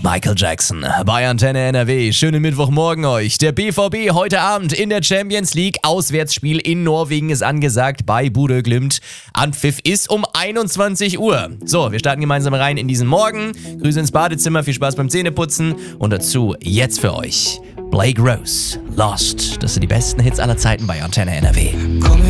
Michael Jackson bei Antenne NRW. Schönen Mittwochmorgen euch. Der BVB heute Abend in der Champions League. Auswärtsspiel in Norwegen ist angesagt bei Bodø Glimt. Anpfiff ist um 21 Uhr. So, wir starten gemeinsam rein in diesen Morgen. Grüße ins Badezimmer, viel Spaß beim Zähneputzen. Und dazu jetzt für euch Blake Rose, Lost. Das sind die besten Hits aller Zeiten bei Antenne NRW.